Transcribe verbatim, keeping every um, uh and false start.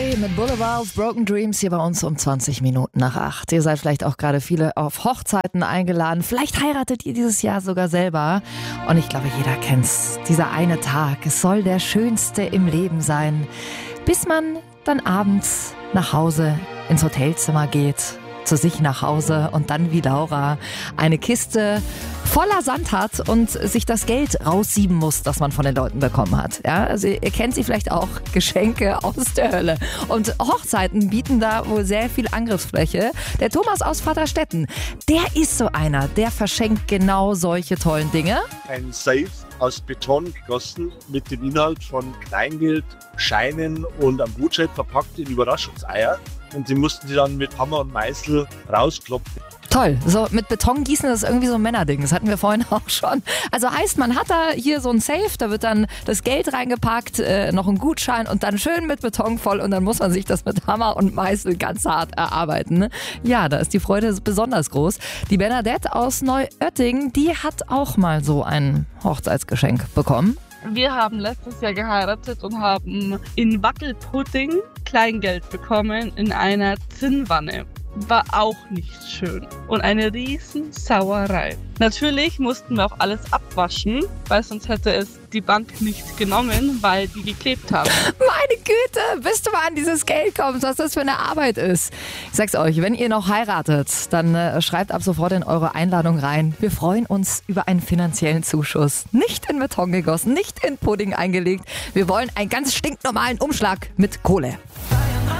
Ray mit Boulevards Broken Dreams hier bei uns um zwanzig Minuten nach acht. Ihr seid vielleicht auch gerade viele auf Hochzeiten eingeladen. Vielleicht heiratet ihr dieses Jahr sogar selber. Und ich glaube, jeder kennt's. Dieser eine Tag, es soll der schönste im Leben sein. Bis man dann abends nach Hause ins Hotelzimmer geht, zu sich nach Hause und dann wie Laura eine Kiste voller Sand hat und sich das Geld raussieben muss, das man von den Leuten bekommen hat. Ja, also ihr kennt sie vielleicht auch, Geschenke aus der Hölle. Und Hochzeiten bieten da wohl sehr viel Angriffsfläche. Der Thomas aus Vaterstetten, der ist so einer, der verschenkt genau solche tollen Dinge. Ein Safe aus Beton gegossen mit dem Inhalt von Kleingeld, Scheinen und einem Gutschein verpackt in Überraschungseier. Und die mussten sie dann mit Hammer und Meißel rausklopfen. Toll, so mit Beton gießen, das ist irgendwie so ein Männerding, das hatten wir vorhin auch schon. Also heißt, man hat da hier so ein Safe, da wird dann das Geld reingepackt, äh, noch ein Gutschein und dann schön mit Beton voll und dann muss man sich das mit Hammer und Meißel ganz hart erarbeiten. Ne? Ja, da ist die Freude besonders groß. Die Bernadette aus Neuötting, die hat auch mal so ein Hochzeitsgeschenk bekommen. Wir haben letztes Jahr geheiratet und haben in Wackelpudding Kleingeld bekommen in einer Zinnwanne. War auch nicht schön. Und eine riesen Sauerei. Natürlich mussten wir auch alles abwaschen, weil sonst hätte es die Bank nicht genommen, weil die geklebt haben. Meine Güte, bis du mal an dieses Geld kommst, was das für eine Arbeit ist. Ich sag's euch, wenn ihr noch heiratet, dann äh, schreibt ab sofort in eure Einladung rein. Wir freuen uns über einen finanziellen Zuschuss. Nicht in Beton gegossen, nicht in Pudding eingelegt. Wir wollen einen ganz stinknormalen Umschlag mit Kohle.